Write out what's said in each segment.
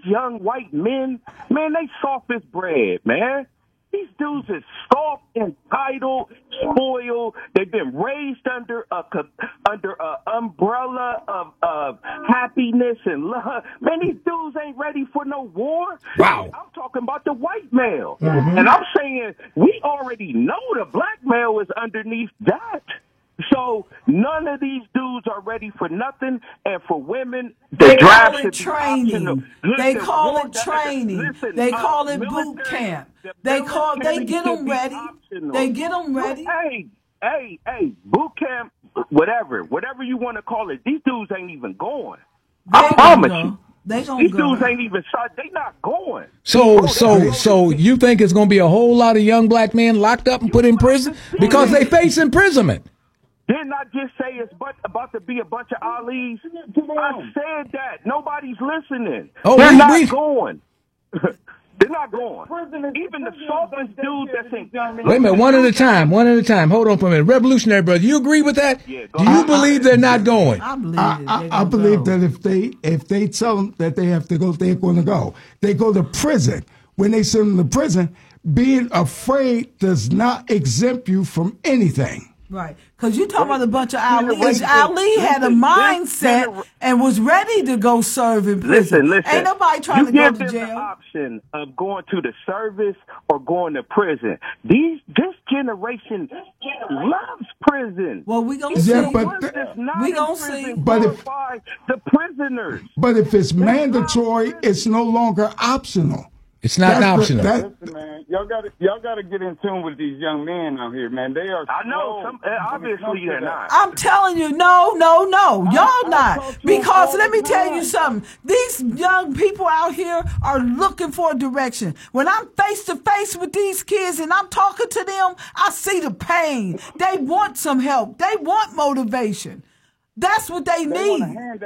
young white men, man, they soft as bread, man. These dudes is soft, entitled, spoiled. They've been raised under a umbrella of happiness and love. Man, these dudes ain't ready for no war. Wow. I'm talking about the white male. And I'm saying we already know the black male is underneath that. So none of these dudes are ready for nothing, and for women, they call it training. They call it training. They call it boot camp. They get them ready. They get them ready. Hey, boot camp, whatever you want to call it. These dudes ain't even going. I promise you. These dudes ain't even shot. They not going. So you think it's going to be a whole lot of young black men locked up and put in prison because they face imprisonment? Didn't I just say it's about to be a bunch of Alis? I said that. Nobody's listening. They're not going. They're not going. Even the softest dude that's in... Wait a minute, one at a time. Hold on for a minute. Revolutionary brother, you agree with that? Yeah, do you believe they're not going? I believe that if they tell them that they have to go, they're going to go. They go to prison. When they send them to prison, being afraid does not exempt you from anything. Right, because you're talking about a bunch of Ali. Ali had a mindset and was ready to go serve in prison. Listen. Ain't nobody trying to go to jail. You give them the option of going to the service or going to prison. This generation loves prison. Well, we gonna see. We gonna see. But if the prisoners, but if it's mandatory, it's no longer optional. It's not optional. Listen, man, y'all got to get in tune with these young men out here, man. They are. I know. Obviously, they're not. I'm telling you, no, y'all not. Because let me tell you something. These young people out here are looking for a direction. When I'm face to face with these kids and I'm talking to them, I see the pain. They want some help. They want motivation. That's what they need.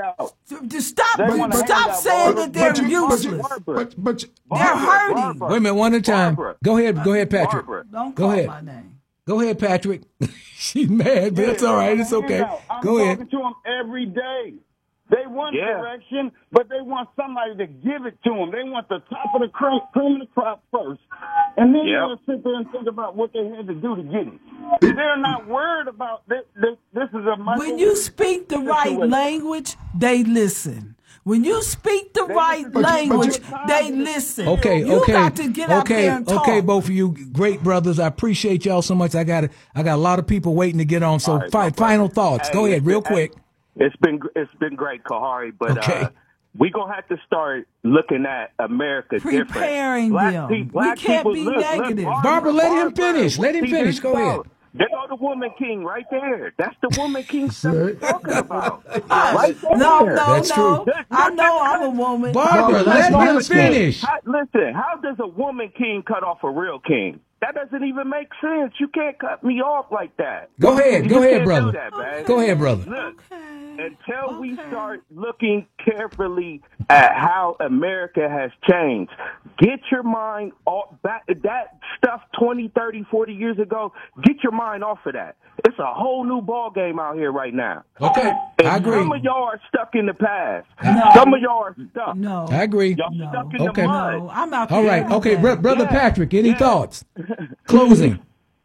To stop saying that they're useless. But they're hurting. Wait a minute, one at a time. Go ahead, Patrick. Don't call my name. Go ahead, Patrick. She's mad, but it's all right. It's okay. Go ahead. I'm talking to them every day. They want direction, but they want somebody to give it to them. They want the top of the cream of the crop first. And then they'll sit there and think about what they had to do to get it. They're not worried about this. This is a When you speak the right language, they listen. When you speak the right language, they listen. Okay. You got to get out there and talk. Okay, both of you great brothers. I appreciate y'all so much. I got a lot of people waiting to get on. So final thoughts. Go ahead, real quick. It's been great, Kahari, but we're going to have to start looking at America different. Preparing them. We can't be negative. Barbara, let him finish. Go ahead. There go the woman king right there. That's the woman king stuff we're talking about. Right there. No. That's true. I know I'm a woman. Barbara, let him finish. Listen, how does a woman king cut off a real king? That doesn't even make sense. You can't cut me off like that. Go ahead, brother. Go ahead, brother. Look, until we start looking carefully at how America has changed, get your mind off that stuff 20, 30, 40 years ago. Get your mind off of that. It's a whole new ball game out here right now. Okay, I agree. Some of y'all are stuck in the past. No. Some of y'all are stuck. No, I agree. Y'all stuck in the mud. No, I'm out. All right. Okay, brother Patrick. Any thoughts? Closing.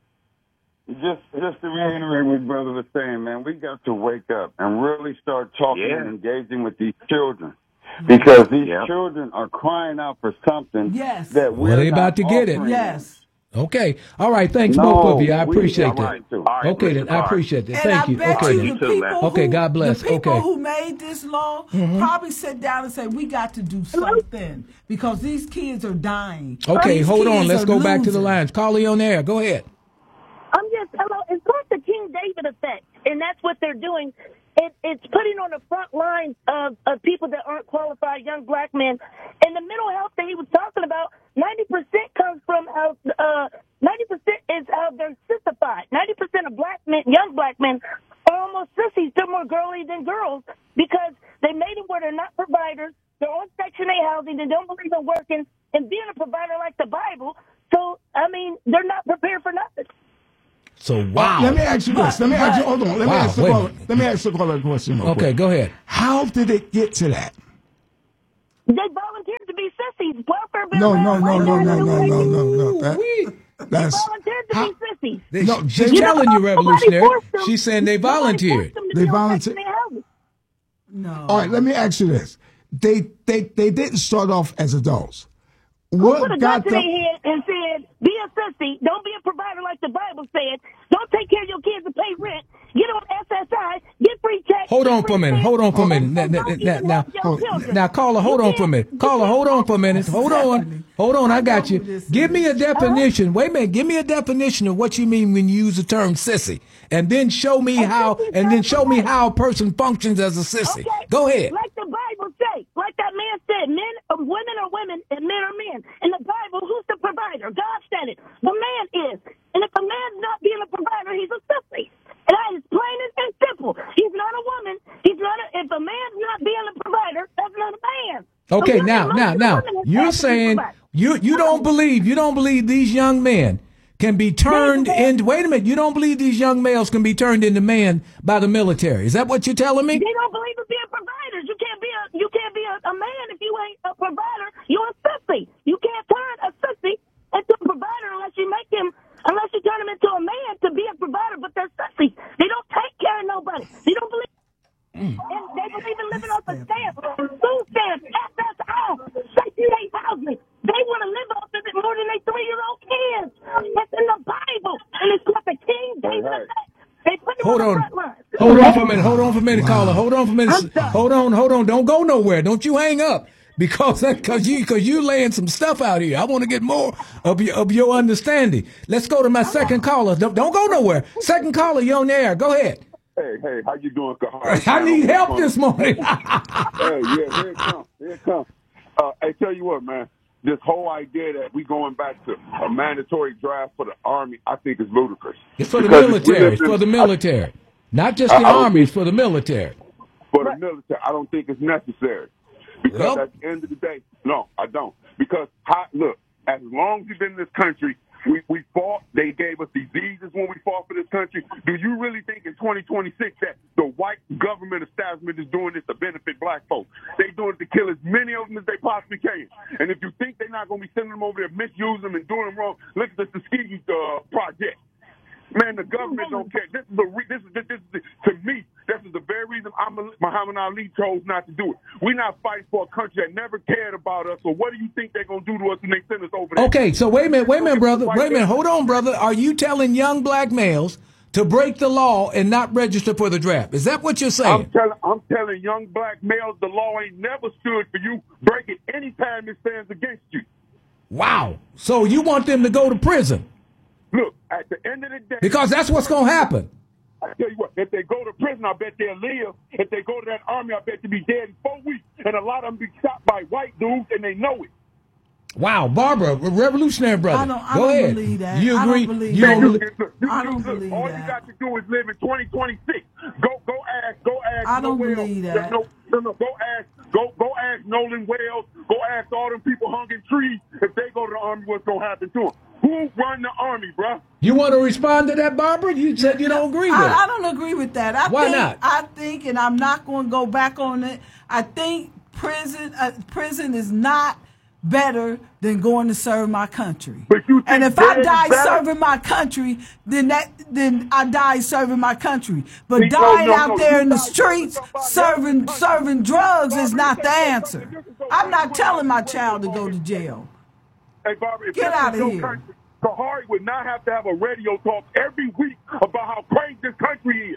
Just to reiterate what brother was saying, man, we got to wake up and really start talking and engaging with these children. Because these children are crying out for something that we're they about to get it. Yes. Okay. All right. Thanks both of you. I appreciate that. Okay, then. I appreciate that. Thank you. Okay, God bless. The people who made this law probably sit down and say, we got to do something because these kids are dying. Okay, hold on. Let's go back to the lines. Carly on air. Go ahead. Hello. It's like the King David effect, and that's what they're doing. It's putting on the front lines of people that aren't qualified, young black men. And the mental health that he was talking about, 90% comes from how 90% is how they're sissified. 90% of black men, young black men, are almost sissies. They're more girly than girls because they made it where they're not providers. They're on Section 8 housing. They don't believe in working and being a provider like the Bible. So, I mean, they're not prepared for nothing. So, wow. Let me ask you this. Hold on. Let me ask the caller a question. Okay, go ahead. How did it get to that? They volunteered to be sissies. Welfare bill. No. That's they volunteered to be sissies. She's telling you, revolutionary. She's saying they volunteered. They volunteered. No. All right, let me ask you this: they didn't start off as adults. What put a gun to their head and said, "Be a sissy. Don't be a provider like the Bible said. Don't take care of your kids and pay rent. Get on SSI. Get free checks." Hold on for a minute. Now, caller, hold on for a minute. Caller, hold on for a minute. Hold on. I got you. Give me a definition. Wait a minute. Give me a definition of what you mean when you use the term sissy, and then show me how. And then show me how a person functions as a sissy. Okay. Go ahead. Like the Bible says, like that man said, women are women and men are men. In the Bible, who's the provider? God said it. The man is. And if a man's not being a provider, he's a sissy. And that is plain and simple. He's not a woman. If a man's not being a provider, that's not a man. Okay, now, you're saying you don't believe these young men can be turned into. Wait a minute, you don't believe these young males can be turned into men by the military? Is that what you're telling me? They don't believe in being providers. You can't be a man if you ain't a provider. You're a sissy. You can't turn a sissy into a provider unless you turn them into a man to be a provider. But they're sissies. They don't take care of nobody. They don't believe. And they believe in living off the stamp, food stamps, SSI, Section 8 housing. They want to live off of it more than they 3-year-old kids. It's in the Bible, and it's what the King David said. They put them on the front line. Hold on for a minute, caller. Hold on for a minute. Hold on. Don't go nowhere. Don't you hang up. Because you laying some stuff out here. I want to get more of your understanding. Let's go to my second caller. Don't go nowhere. Second caller, you're on the air. Go ahead. Hey, how you doing, Kahar? I need help this morning. Here it comes. Hey, tell you what, man. This whole idea that we going back to a mandatory draft for the Army, I think is ludicrous. It's for the military. It's for the military. Not just the Army, it's for the military. For the military, I don't think it's necessary. Because at the end of the day, no, I don't. Because, look, as long as you've been in this country, we fought. They gave us diseases when we fought for this country. Do you really think in 2026 that the white government establishment is doing this to benefit black folks? They're doing it to kill as many of them as they possibly can. And if you think they're not going to be sending them over there, misusing them and doing them wrong, look at the Tuskegee project. Man, the government don't care. To me, this is the very reason Muhammad Ali chose not to do it. We're not fighting for a country that never cared about us. So what do you think they're going to do to us when they send us over there? Okay, so wait a minute, brother. Wait a minute. Hold on, brother. Are you telling young black males to break the law and not register for the draft? Is that what you're saying? I'm telling young black males the law ain't never stood for you. Break it any time it stands against you. Wow. So you want them to go to prison? Look, at the end of the day... Because that's what's going to happen. I tell you what, if they go to prison, I bet they'll live. If they go to that army, I bet they'll be dead in 4 weeks. And a lot of them be shot by white dudes, and they know it. Wow, Barbara, revolutionary brother. I don't believe that. You agree? I don't believe all that. You got to do is live in 2026. Go ask. I don't believe that. No, go ask Nolan Wells. Go ask all them people hung in trees. If they go to the army, what's going to happen to them? Who run the army, bro? You want to respond to that, Barbara? You said you don't agree with it. I don't agree with that. Why not? I think, and I'm not going to go back on it, I think prison is not better than going to serve my country. And if I die serving my country, then I die serving my country. But dying out there in the streets serving drugs is not the answer. I'm not telling my child to go to jail. Hey, Barbara, get out of here. Kahari would not have to have a radio talk every week about how crazy this country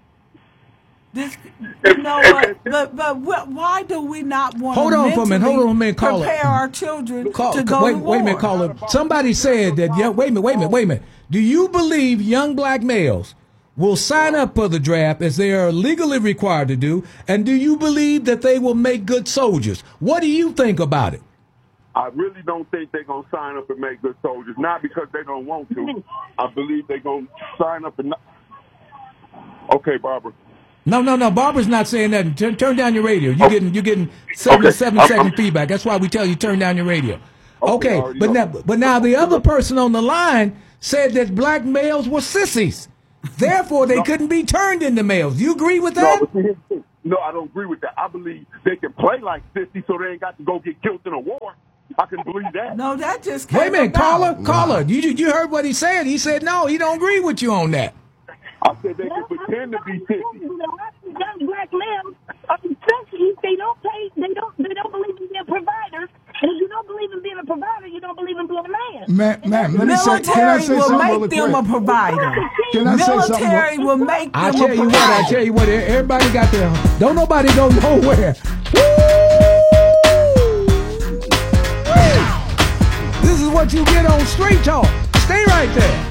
is. You know what? But why do we not want to prepare our children to go to war? Wait a minute, caller. Somebody said that. Yeah, wait a minute. Do you believe young black males will sign up for the draft as they are legally required to do? And do you believe that they will make good soldiers? What do you think about it? I really don't think they're going to sign up and make good soldiers. Not because they don't want to. I believe they're going to sign up and not. Okay, Barbara. No. Barbara's not saying that. Turn down your radio. You're getting 7-second feedback. That's why we tell you turn down your radio. Okay, but now the other person on the line said that black males were sissies. Therefore, they couldn't be turned into males. Do you agree with that? No, I don't agree with that. I believe they can play like sissies so they ain't got to go get killed in a war. I can believe that. No, that just came Wait a minute, about. caller. You heard what he said. He said no, he don't agree with you on that. I said they can pretend to be 50. Young black males, especially if they don't pay, they don't believe in being providers. And if you don't believe in being a provider, you don't believe in being a man. Ma'am, let me say, can I say military will something make really them a quick? provider. Can I say something? Military will make them a provider. I tell you what, everybody got their, don't nobody go nowhere. Woo! This is what you get on Straight Talk. Stay right there.